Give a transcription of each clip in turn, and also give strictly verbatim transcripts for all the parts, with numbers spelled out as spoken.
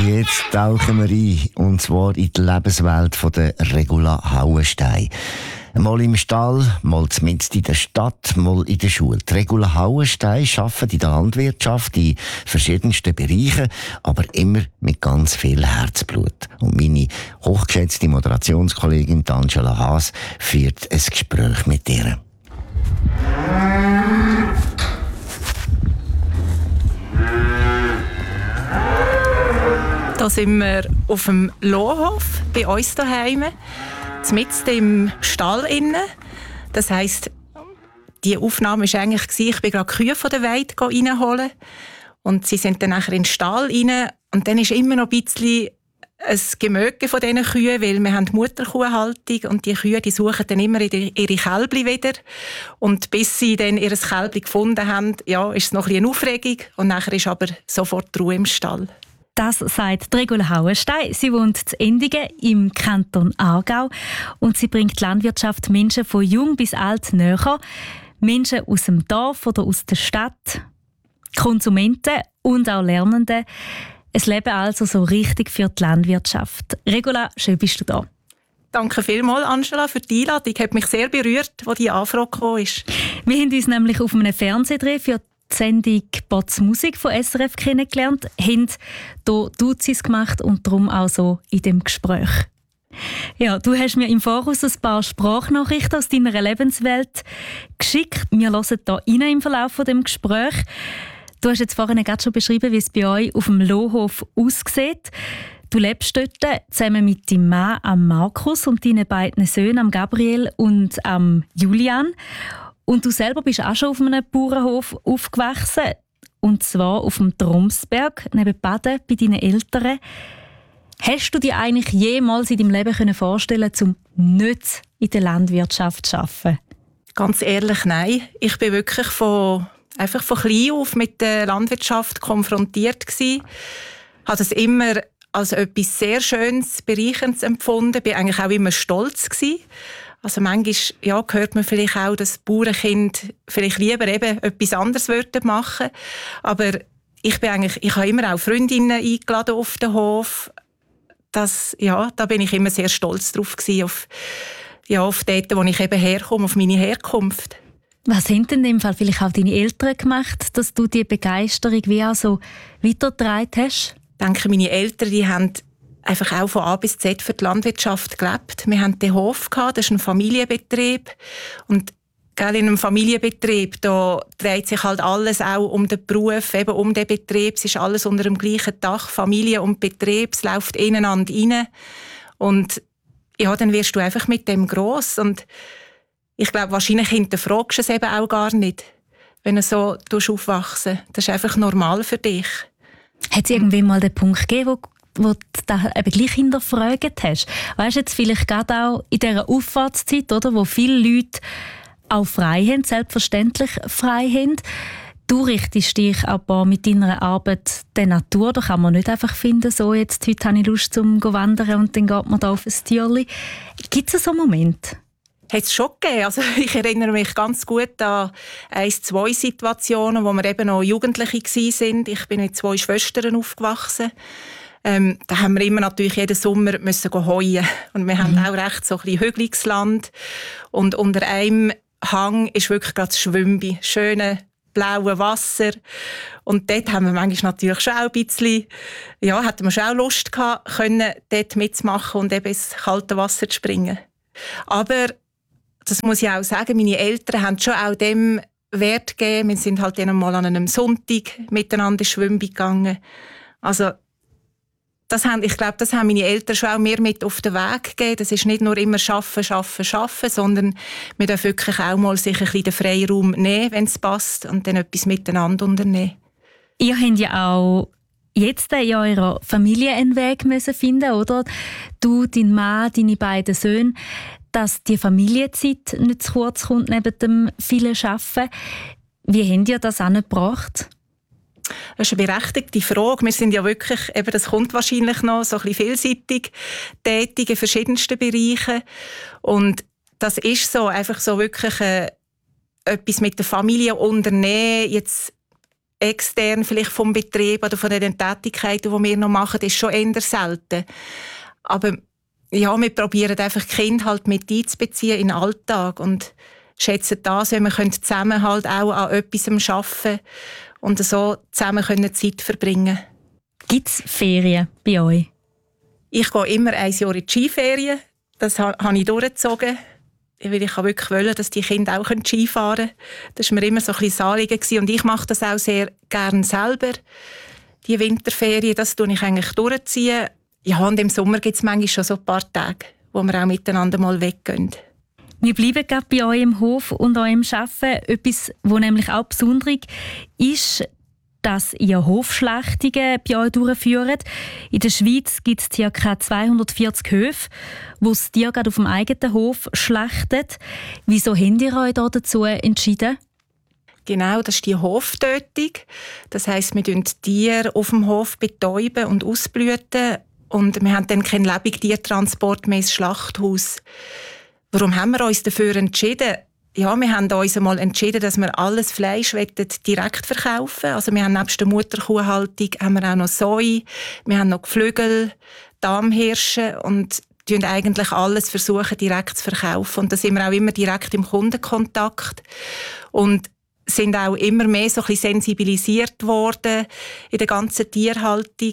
Jetzt tauchen wir ein, und zwar in die Lebenswelt von der Regula Hauenstein. Mal im Stall, mal mitten in der Stadt, mal in der Schule. Die Regula Hauenstein arbeitet in der Landwirtschaft in verschiedensten Bereichen, aber immer mit ganz viel Herzblut. Und meine hochgeschätzte Moderationskollegin Angela Haas führt ein Gespräch mit ihr. Da sind wir auf dem Lohhof bei uns daheim, mitten im Stall innen. Das heisst, die Aufnahme war eigentlich, ich bin gerade Kühe von der Weide reinholen und sie sind dann nachher in den Stall rein und dann ist immer noch ein bisschen ein Gemöge von diesen Kühen, weil wir haben Mutterkuhhaltung und die Kühe, die suchen dann immer ihre Kälbchen wieder und bis sie dann ihr Kälbchen gefunden haben, ja, ist es noch ein bisschen eine Aufregung und nachher ist aber sofort Ruhe im Stall. Das sagt Regula Hauenstein. Sie wohnt in Endigen im Kanton Aargau und sie bringt die Landwirtschaft Menschen von jung bis alt näher. Menschen aus dem Dorf oder aus der Stadt, Konsumenten und auch Lernende. Es leben also so richtig für die Landwirtschaft. Regula, schön bist du da. Danke vielmals, Angela, für die Einladung. Hat mich sehr berührt, als die Anfrage kam. Wir haben uns nämlich auf einem Fernsehdreh für die Sendung «Bots Musik» von S R F kennengelernt, haben hier Duzis gemacht und darum auch so in dem Gespräch. Ja, du hast mir im Voraus ein paar Sprachnachrichten aus deiner Lebenswelt geschickt. Wir hören hier rein im Verlauf von dem Gespräch. Du hast jetzt vorhin gerade schon beschrieben, wie es bei euch auf dem Lohhof aussieht. Du lebst dort zusammen mit deinem Mann am Markus und deinen beiden Söhnen am Gabriel und am Julian. Und du selber bist auch schon auf einem Bauernhof aufgewachsen, und zwar auf dem Tromsberg, neben Baden, bei deinen Eltern. Hast du dir eigentlich jemals in deinem Leben vorstellen können, um nicht in der Landwirtschaft zu arbeiten? Ganz ehrlich, nein. Ich bin wirklich von, einfach von klein auf mit der Landwirtschaft konfrontiert gsi. Ich habe es immer als etwas sehr Schönes, Bereicherndes empfunden. Ich war eigentlich auch immer stolz gsi. Also manchmal ja, hört man vielleicht auch, dass Bauernkind vielleicht lieber eben etwas anderes machen würden. Aber ich bin eigentlich, ich habe immer auch Freundinnen eingeladen auf den Hof. Das, ja, da bin ich immer sehr stolz drauf gewesen, auf, ja, auf dort, wo ich eben herkomme, auf meine Herkunft. Was haben denn in dem Fall vielleicht auch deine Eltern gemacht, dass du die Begeisterung wie auch so weitergetragen hast? Ich denke, meine Eltern, die haben einfach auch von A bis Z für die Landwirtschaft gelebt. Wir hatten den Hof, das ist ein Familienbetrieb. Und gerade in einem Familienbetrieb, da dreht sich halt alles auch um den Beruf, eben um den Betrieb. Es ist alles unter dem gleichen Dach, Familie und Betrieb, es läuft ineinander rein. Und ja, dann wirst du einfach mit dem gross. Und ich glaube, wahrscheinlich hinterfragst du es eben auch gar nicht, wenn du so aufwachsen. Das ist einfach normal für dich. Hat es irgendwann mal den Punkt gegeben, wo wo du das eben gleich hinterfragt hast? Weißt du, jetzt vielleicht gerade auch in dieser Auffahrtszeit, oder, wo viele Leute auch frei haben, selbstverständlich frei haben. Du richtest dich aber mit deiner Arbeit der Natur. Da kann man nicht einfach finden, so jetzt, heute habe ich Lust zum wandern und dann geht man da auf ein Tierli. Gibt es so einen Moment? Hat es schon gegeben. Also ich erinnere mich ganz gut an ein, zwei Situationen, wo wir eben noch Jugendliche waren. Ich bin mit zwei Schwestern aufgewachsen. Ähm, da haben wir immer natürlich jeden Sommer müssen heuen. Und wir mhm. haben auch recht so ein bisschen hügeliges Land. Und unter einem Hang ist wirklich gerade das Schwimmen. Schöne blaue Wasser. Und dort haben wir manchmal natürlich schon auch ein bisschen, ja, hatten wir schon auch Lust gehabt, können dort mitzumachen und eben ins kalte Wasser zu springen. Aber, das muss ich auch sagen, meine Eltern haben schon auch dem Wert gegeben. Wir sind halt dann mal an einem Sonntag miteinander schwimmen gegangen. Also, Das haben, ich glaube, das haben meine Eltern schon auch mir mit auf den Weg gegeben. Das ist nicht nur immer «Schaffen, schaffen, schaffen», sondern wir dürfen wirklich auch mal sich ein bisschen den Freiraum nehmen, wenn es passt, und dann etwas miteinander unternehmen. Ihr habt ja auch jetzt in eurer Familie einen Weg müssen finden, oder? Du, dein Mann, deine beiden Söhne, dass die Familienzeit nicht zu kurz kommt neben dem vielen Arbeiten. Wie habt ihr das angebracht? Das ist eine berechtigte Frage. Wir sind ja wirklich, eben, das kommt wahrscheinlich noch, so ein bisschen vielseitig tätig in verschiedensten Bereichen. Und das ist so, einfach so wirklich äh, etwas mit der Familie unternehmen. Jetzt extern vielleicht vom Betrieb oder von den Tätigkeiten, die wir noch machen, ist schon eher selten. Aber ja, wir probieren einfach die Kinder halt mit einzubeziehen in den Alltag und schätzen das, wenn wir zusammen halt auch an etwas arbeiten und so zusammen können Zeit verbringen können. Gibt es Ferien bei euch? Ich gehe immer ein Jahr in die Skiferien. Das habe ich durchgezogen. Weil ich wirklich wollte, dass die Kinder auch Skifahren können. Das war mir immer so ein bisschen das Anliegen. Und ich mache das auch sehr gerne selber. Die Winterferien, das tue ich eigentlich durchziehen. Ja, und im Sommer gibt es manchmal schon so ein paar Tage, wo wir auch miteinander mal weggehen. Wir bleiben gerade bei euch im Hof und eurem Arbeiten. Etwas, was nämlich auch besonders ist, dass ihr Hofschlachtungen bei euch durchführt. In der Schweiz gibt es ca. zweihundertvierzig Höfe, wo das Tier gerade auf dem eigenen Hof schlachtet. Wieso habt ihr euch da dazu entschieden? Genau, das ist die Hoftötung. Das heisst, wir betäuben die Tiere auf dem Hof betäuben und ausblüten. Und wir haben dann keinen Lebendtiertransport mehr ins Schlachthaus. Warum haben wir uns dafür entschieden? Ja, wir haben uns einmal entschieden, dass wir alles Fleisch direkt verkaufen wollen. Also wir haben nebst der Mutterkuhhaltung haben wir auch noch Soi, wir haben noch Geflügel, Damhirsche und versuchen eigentlich alles versuchen, direkt zu verkaufen. Und da sind wir auch immer direkt im Kundenkontakt und sind auch immer mehr so ein bisschen sensibilisiert worden in der ganzen Tierhaltung.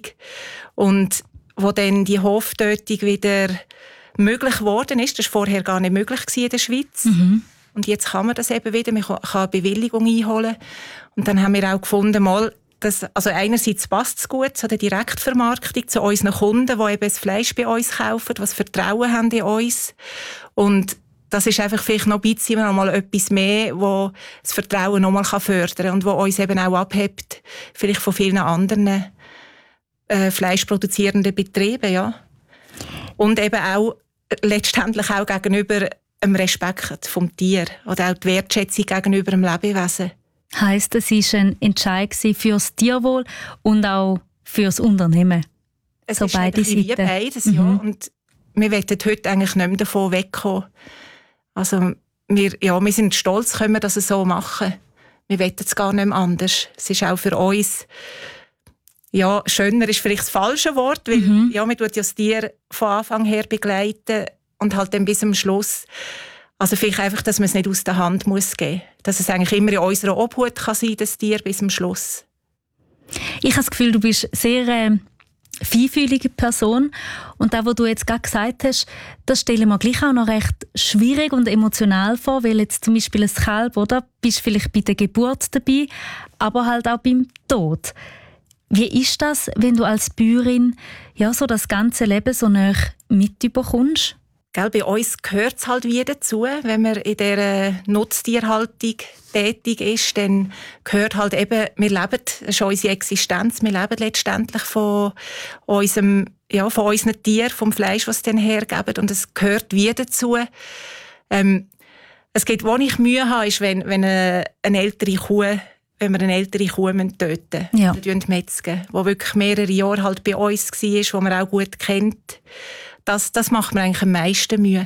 Und wo dann die Hoftötung wieder möglich geworden ist, das war vorher gar nicht möglich in der Schweiz. Mhm. Und jetzt kann man das eben wieder, man kann eine Bewilligung einholen. Und dann haben wir auch gefunden, mal, dass, also einerseits passt es gut zu der Direktvermarktung, zu unseren Kunden, die eben das Fleisch bei uns kaufen, die Vertrauen haben in uns. Und das ist einfach vielleicht noch ein bisschen noch mal etwas mehr, das das Vertrauen noch mal fördern kann und was uns eben auch abhebt, vielleicht von vielen anderen äh, fleischproduzierenden Betrieben. Ja. Und eben auch letztendlich auch gegenüber dem Respekt vom Tier oder auch die Wertschätzung gegenüber dem Lebewesen. Heisst, es war ein Entscheid für das Tierwohl und auch für das Unternehmen? Es so ist beide Seiten. Wie beides, mhm. ja. Und wir wollen heute eigentlich nicht mehr davon wegkommen. Also wir, ja, wir sind stolz, können wir das so machen. Wir wollen es gar nicht mehr anders. Es ist auch für uns, ja, schöner ist vielleicht das falsche Wort, weil mhm. ja, wir begleiten ja das Tier von Anfang her begleiten und halt dann bis zum Schluss. Also vielleicht einfach, dass man es nicht aus der Hand muss geben muss. Dass es eigentlich immer in unserer Obhut kann sein, das Tier bis zum Schluss. Ich habe das Gefühl, du bist sehr äh, feinfühlige Person. Und das, was du jetzt gerade gesagt hast, das stelle ich mir gleich auch noch recht schwierig und emotional vor, weil jetzt zum Beispiel ein Kalb, oder? Bist vielleicht bei der Geburt dabei, aber halt auch beim Tod. Wie ist das, wenn du als Bäuerin ja, so das ganze Leben so nah mitbekommst? Gell, bei uns gehört es halt wie dazu, wenn man in dieser Nutztierhaltung tätig ist, dann gehört halt eben, wir leben, das ist unsere Existenz, wir leben letztendlich von unserem, ja, von unseren Tieren, vom Fleisch, das sie dann hergeben, und es gehört wie dazu. Ähm, es gibt, wo ich Mühe habe, ist, wenn, wenn eine, eine ältere Kuh, wenn wir eine ältere Kuh töten müssen, ja. oder metzgen, die wirklich mehrere Jahre halt bei uns war, die man auch gut kennt. Das, das macht mir eigentlich am meisten Mühe.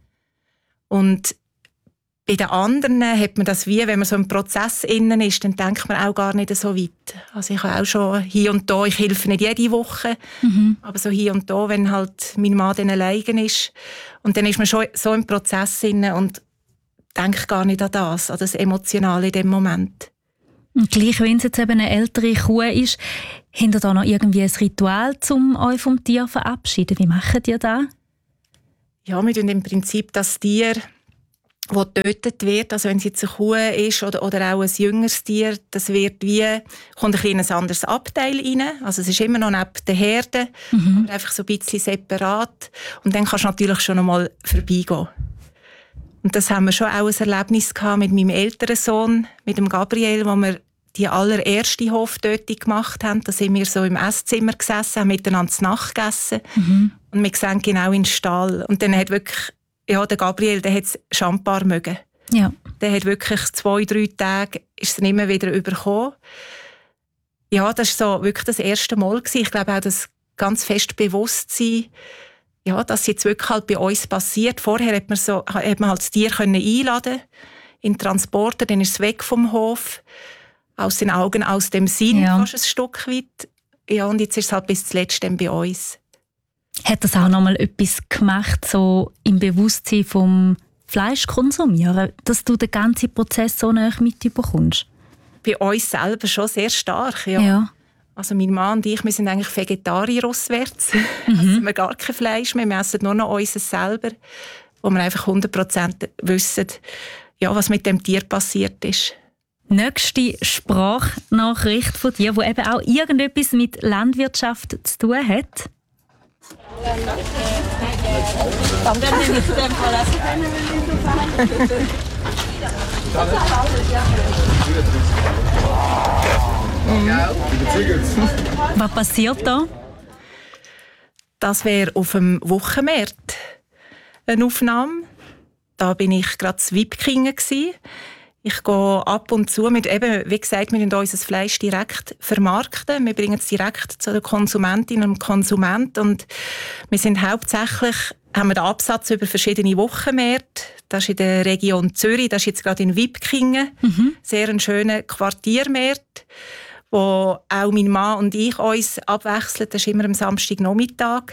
Und bei den anderen hat man das wie, wenn man so im Prozess innen ist, dann denkt man auch gar nicht so weit. Also ich habe auch schon hier und da, ich helfe nicht jede Woche, mhm. aber so hier und da, wenn halt mein Mann dann alleine ist. Und dann ist man schon so im Prozess innen und denkt gar nicht an das, an das Emotionale in dem Moment. Und gleich, wenn es jetzt eben eine ältere Kuh ist, habt ihr da noch irgendwie ein Ritual, um euch vom Tier zu verabschieden? Wie macht ihr das? Ja, wir tun im Prinzip das Tier, das getötet wird, also wenn es jetzt eine Kuh ist oder, oder auch ein jüngeres Tier, das wird wie, kommt ein kleines anderes Abteil rein. Also es ist immer noch neben der Herde, mhm. aber einfach so ein bisschen separat. Und dann kannst du natürlich schon einmal vorbeigehen. Und das haben wir schon auch ein Erlebnis gehabt mit meinem älteren Sohn, mit dem Gabriel, wo wir die allererste Hoftötung gemacht haben. Da sind wir so im Esszimmer gesessen, haben miteinander zu Nacht gegessen. Mhm. Und wir sehen genau in den Stall. Und dann hat wirklich, ja, der Gabriel, der hat es schambar mögen. Ja. Der hat wirklich zwei, drei Tage, ist es nicht mehr wieder übergekommen. Ja, das war so wirklich das erste Mal gewesen. Ich glaube auch, das ganz fest Bewusstsein, ja, dass jetzt wirklich halt bei uns passiert. Vorher hat man, so, hat man halt das Tier können einladen in Transporter, dann ist es weg vom Hof. aus den Augen, aus dem Sinn, ja. fast ein Stück weit. Ja, und jetzt ist es halt bis zuletzt dann bei uns. Hat das auch noch mal etwas gemacht, so im Bewusstsein vom Fleischkonsumieren, dass du den ganzen Prozess so nahe mitbekommst? Bei uns selber schon sehr stark, ja. ja. Also mein Mann und ich, wir sind eigentlich Vegetarier auswärts. Mhm. Also wir gar kein Fleisch mehr, wir essen nur noch unseres selber, wo wir einfach hundert Prozent wissen, ja, was mit dem Tier passiert ist. Nächste Sprachnachricht von dir, die eben auch irgendetwas mit Landwirtschaft zu tun hat. Was passiert da? Das wäre auf dem Wochenmarkt eine Aufnahme. Da bin ich gerade in Wipkingen. Ich gehe ab und zu, mit, eben, wie gesagt, wir vermarkten unser Fleisch direkt. vermarkten. Wir bringen es direkt zu den Konsumentinnen und Konsumenten. Und wir sind hauptsächlich, haben wir den Absatz über verschiedene Wochenmärkte. Das ist in der Region Zürich, das ist jetzt gerade in Wipkingen. Mhm. Sehr ein schöner Quartiermarkt, wo auch mein Mann und ich uns abwechseln. Das ist immer am Samstagnachmittag.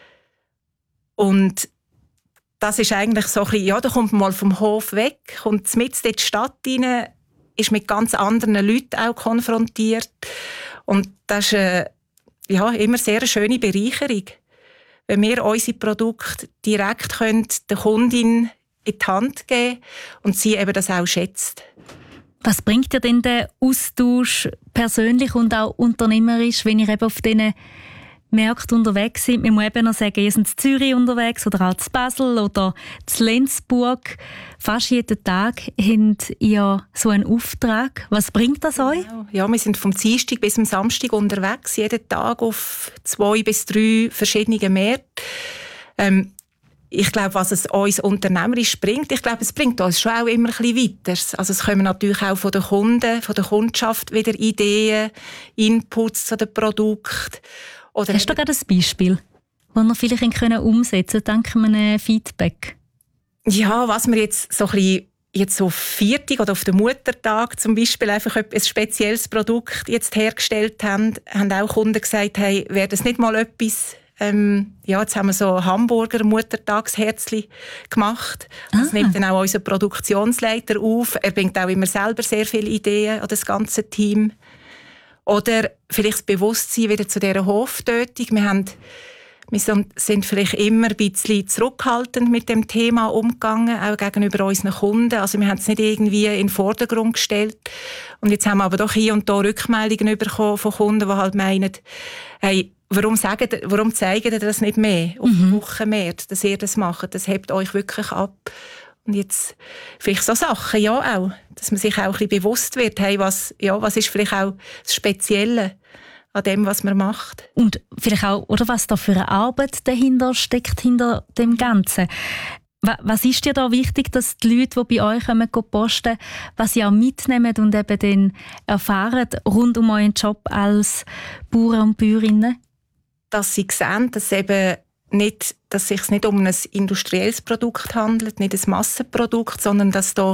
Und das ist eigentlich so ein bisschen, ja, da kommt man mal vom Hof weg, kommt mitten in die Stadt rein, ist mit ganz anderen Leuten auch konfrontiert. Und das ist äh, ja, immer sehr eine schöne Bereicherung, wenn wir unsere Produkte direkt können, der Kundin in die Hand geben und sie eben das auch schätzt. Was bringt dir denn der Austausch persönlich und auch unternehmerisch, wenn ihr eben auf diesen Märkte unterwegs sind? Man muss eben noch sagen, ihr seid in Zürich unterwegs oder auch in Basel oder in Lenzburg. Fast jeden Tag habt ihr so einen Auftrag. Was bringt das euch? Ja, wir sind vom Dienstag bis zum Samstag unterwegs, jeden Tag auf zwei bis drei verschiedene Märkte. Ähm, ich glaube, was es uns unternehmerisch bringt, ich glaube, es bringt uns schon auch immer ein bisschen weiter. Also es kommen natürlich auch von den Kunden, von der Kundschaft wieder Ideen, Inputs zu den Produkten. Oder hast du gerade ein Beispiel, das wir vielleicht umsetzen können, dank einem Feedback? Ja, was wir jetzt so ein bisschen jetzt auf Viertag oder auf den Muttertag zum Beispiel einfach ein spezielles Produkt jetzt hergestellt haben, haben auch Kunden gesagt, hey, wäre das nicht mal etwas, ähm, ja, jetzt haben wir so Hamburger Muttertagsherzli gemacht. Das ah. nimmt dann auch unser Produktionsleiter auf. Er bringt auch immer selber sehr viele Ideen an das ganze Team. Oder vielleicht das Bewusstsein wieder zu dieser Hoftötung. Wir, haben, wir sind vielleicht immer ein bisschen zurückhaltend mit dem Thema umgegangen, auch gegenüber unseren Kunden. Also wir haben es nicht irgendwie in den Vordergrund gestellt. Und jetzt haben wir aber doch hier und da Rückmeldungen bekommen von Kunden, die halt meinen, hey, warum, sagen, warum zeigen ihr das nicht mehr auf dem mhm. Wochenmarkt, dass ihr das macht? Das hebt euch wirklich ab. Und jetzt vielleicht so Sachen, ja auch, dass man sich auch ein bisschen bewusst wird, hey, was, ja, was ist vielleicht auch das Spezielle an dem, was man macht. Und vielleicht auch, oder was da für eine Arbeit dahinter steckt, hinter dem Ganzen. Was ist dir da wichtig, dass die Leute, die bei euch kommen, posten, was sie auch mitnehmen und eben dann erfahren rund um euren Job als Bauern und Bäuerinnen? Dass sie sehen, dass eben nicht, dass es sich nicht um ein industrielles Produkt handelt, nicht ein Massenprodukt, sondern dass da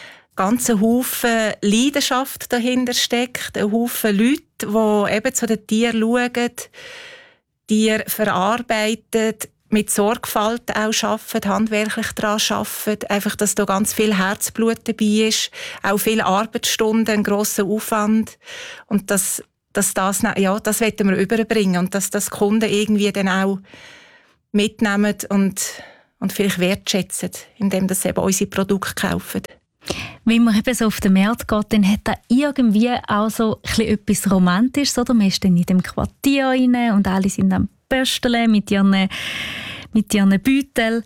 ganze Haufen Leidenschaft dahinter steckt, ein Haufen Leute, die eben zu den Tieren schauen, Tiere verarbeiten, mit Sorgfalt auch arbeiten, handwerklich daran arbeiten, einfach, dass da ganz viel Herzblut dabei ist, auch viele Arbeitsstunden, ein grosser Aufwand und dass, dass das, ja, das wollen wir überbringen und dass das Kunden irgendwie dann auch mitnehmen und, und vielleicht wertschätzen, indem sie eben unsere Produkte kaufen. Wenn man eben so auf den Markt geht, dann hat da irgendwie auch so etwas Romantisches, oder? Man ist dann in dem Quartier rein und alle sind am Pösteln mit ihren, mit ihren Beuteln.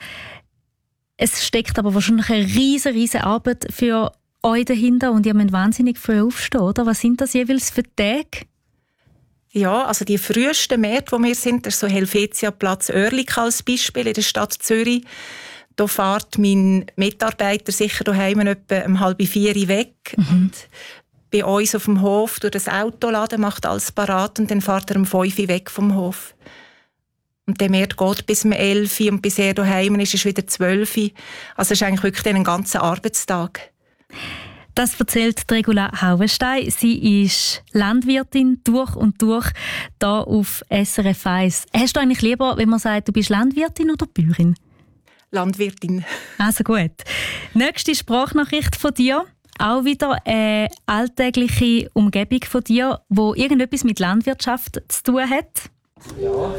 Es steckt aber wahrscheinlich eine riesige, riesige Arbeit für euch dahinter und ihr müsst wahnsinnig früh aufstehen, oder? Was sind das jeweils für Tage? Ja, also die frühesten Märkte, wo wir sind, das ist so Helvetiaplatz Oerlikon als Beispiel in der Stadt Zürich. Da fährt mein Mitarbeiter sicher daheim etwa um halb vier weg. Mhm. Und bei uns auf dem Hof durch das Auto laden, macht alles parat und dann fährt er um fünf weg vom Hof. Und der Markt geht bis um elf und bis er daheim ist, ist wieder zwölf. Also es ist eigentlich wirklich ein ganzer Arbeitstag. Das erzählt Regula Hauenstein. Sie ist Landwirtin durch und durch hier auf S R F eins. Hast du eigentlich lieber, wenn man sagt, du bist Landwirtin oder Bäuerin? Landwirtin. Also gut. Nächste Sprachnachricht von dir. Auch wieder eine alltägliche Umgebung von dir, die irgendetwas mit Landwirtschaft zu tun hat. Ja.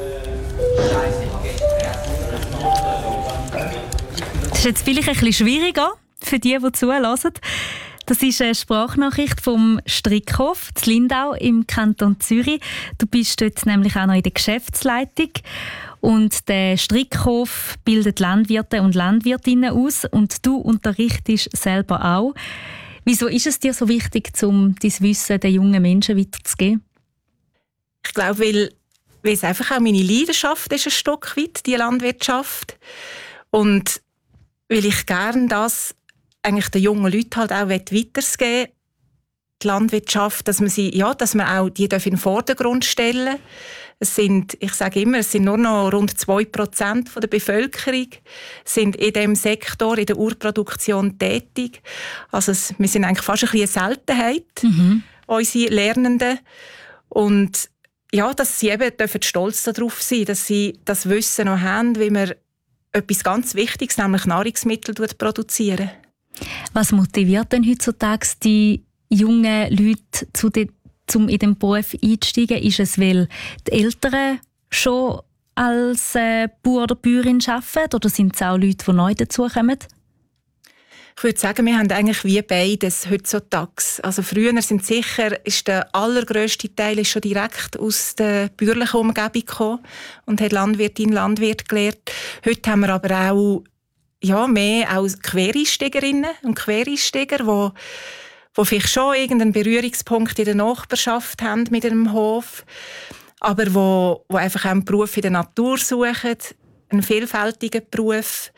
Das ist jetzt vielleicht ein bisschen schwieriger für die, die zuhören. Das ist eine Sprachnachricht vom Strickhof in Lindau im Kanton Zürich. Du bist dort nämlich auch noch in der Geschäftsleitung. Und der Strickhof bildet Landwirte und Landwirtinnen aus und du unterrichtest selber auch. Wieso ist es dir so wichtig, um dein Wissen den jungen Menschen weiterzugeben? Ich glaube, weil, weil es einfach auch meine Leidenschaft ist, ein Stück weit, die Landwirtschaft. Und weil ich gerne das eigentlich den jungen Leuten halt auch weitergeben will, die Landwirtschaft, dass man sie, ja, dass man auch die in den Vordergrund stellen. Es sind, ich sage immer, es sind nur noch rund zwei Prozent der Bevölkerung sind in diesem Sektor, in der Urproduktion tätig. Also es, wir sind eigentlich fast ein bisschen eine Seltenheit, mhm. unsere Lernenden. Und ja, dass sie eben dürfen stolz darauf sein, dass sie das Wissen noch haben, wie man etwas ganz Wichtiges, nämlich Nahrungsmittel produzieren. Was motiviert denn heutzutage die jungen Leute, zu den, um in den Beruf einzusteigen? Ist es, weil die Eltern schon als äh, Bauer oder Bäuerin arbeiten oder sind es auch Leute, die neu dazukommen? Ich würde sagen, wir haben eigentlich wie beides heutzutage. Also früher sind sicher, ist der allergrösste Teil ist schon direkt aus der bäuerlichen Umgebung gekommen und hat Landwirtin, Landwirt gelernt. Heute haben wir aber auch ja, mehr auch Quereinsteigerinnen und Quereinsteiger, die die vielleicht schon irgendeinen Berührungspunkt in der Nachbarschaft haben mit einem Hof, aber die wo, wo einfach auch einen Beruf in der Natur suchen, einen vielfältigen Beruf,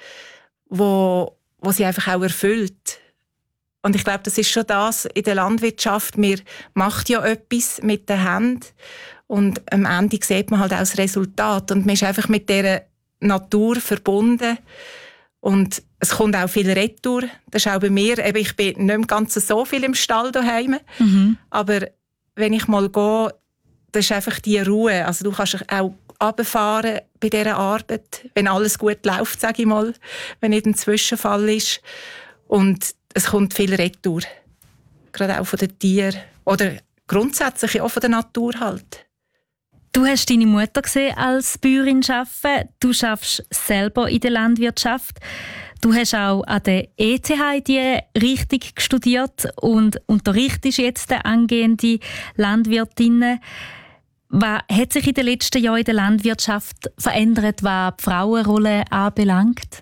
wo, wo sie einfach auch erfüllt. Und ich glaube, das ist schon das in der Landwirtschaft. Man macht ja etwas mit den Händen und am Ende sieht man halt auch das Resultat. Und man ist einfach mit dieser Natur verbunden. Und es kommt auch viel Retour. Das ist auch bei mir. Eben, ich bin nicht mehr ganz so viel im Stall daheim. Mhm. Aber wenn ich mal gehe, das ist einfach die Ruhe. Also du kannst auch runterfahren bei dieser Arbeit, wenn alles gut läuft, sage ich mal. Wenn nicht ein Zwischenfall ist. Und es kommt viel Retour. Gerade auch von den Tieren. Oder grundsätzlich auch von der Natur halt. Du hast deine Mutter gesehen als Bäuerin arbeiten. Du arbeitest selber in der Landwirtschaft. Du hast auch an der E T H die Richtung studiert und unterrichtest jetzt angehende Landwirtinnen. Was hat sich in den letzten Jahren in der Landwirtschaft verändert, was die Frauenrolle anbelangt?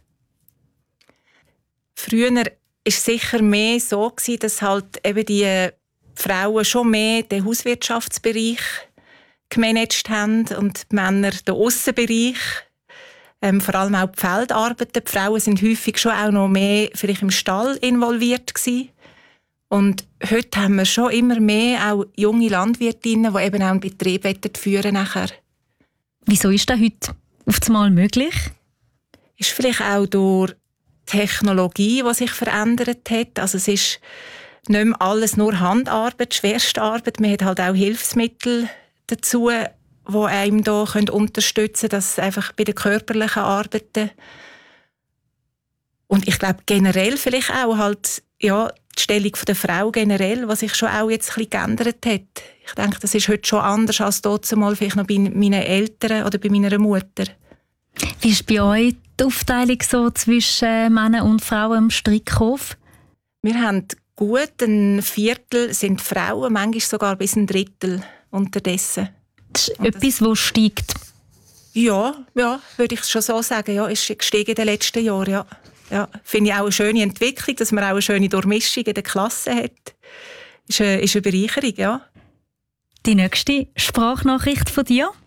Früher war es sicher mehr so, dass halt eben die Frauen schon mehr den Hauswirtschaftsbereich gemanagt haben und die Männer den Aussenbereich. Ähm, vor allem auch die Feldarbeit. Die Frauen sind häufig schon auch noch mehr vielleicht im Stall involviert gewesen. Und heute haben wir schon immer mehr auch junge Landwirtinnen, die eben auch einen Betrieb führen nachher. Wieso ist das heute auf einmal möglich? Ist vielleicht auch durch die Technologie, die sich verändert hat. Also es ist nicht mehr alles nur Handarbeit, Schwerstarbeit. Man hat halt auch Hilfsmittel dazu, die einem da unterstützen können, dass einfach bei den körperlichen Arbeiten. Und ich glaube generell vielleicht auch halt, ja, die Stellung der Frau generell, was sich schon auch jetzt ein bisschen geändert hat. Ich denke, das ist heute schon anders als damals vielleicht noch bei meinen Eltern oder bei meiner Mutter. Wie ist bei euch die Aufteilung so zwischen Männern und Frauen im Strickhof? Wir haben gut ein Viertel sind Frauen, manchmal sogar bis ein Drittel unterdessen. Das ist und etwas, das steigt? Ja, ja, würde ich schon so sagen. Ja, ist gestiegen in den letzten Jahren, ja. Ja, finde ich auch eine schöne Entwicklung, dass man auch eine schöne Durchmischung in der Klasse hat. Ist eine, ist eine Bereicherung, ja. Die nächste Sprachnachricht von dir?